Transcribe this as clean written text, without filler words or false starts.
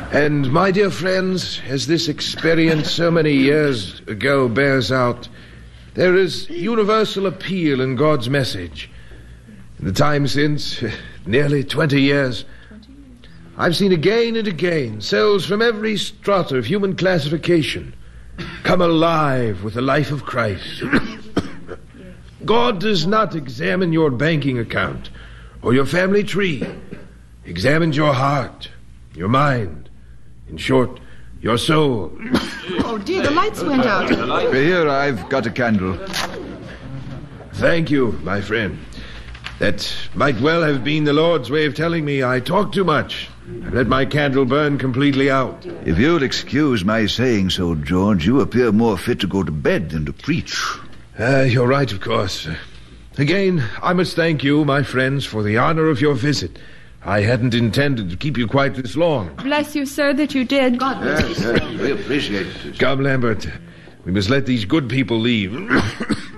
And, my dear friends, as this experience so many years ago bears out, there is universal appeal in God's message. In the time since, nearly 20 years, I've seen again and again souls from every strata of human classification come alive with the life of Christ. God does not examine your banking account or your family tree. He examines your heart, your mind, in short, your soul. Oh, dear, the lights went out. Here, I've got a candle. Thank you, my friend. That might well have been the Lord's way of telling me I talk too much. I let my candle burn completely out. If you'll excuse my saying so, George, you appear more fit to go to bed than to preach. You're right, of course. Again, I must thank you, my friends, for the honor of your visit. I hadn't intended to keep you quite this long. Bless you, sir, that you did. God bless you. We appreciate it. Come, Lambert. We must let these good people leave.